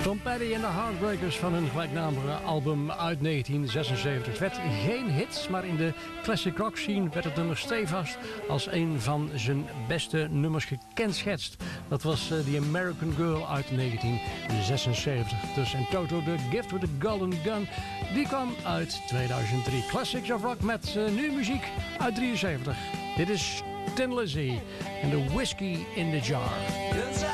Tom Petty en de Heartbreakers van hun gelijknamige album uit 1976. Het werd geen hit, maar in de classic rock scene werd het nummer stevast als een van zijn beste nummers gekenschetst. Dat was The American Girl uit 1976. Dus en Toto, The Gift with the Golden Gun, die kwam uit 2003. Classics of Rock met nu muziek uit 73. Dit is Tin Lizzy en The Whiskey in the Jar.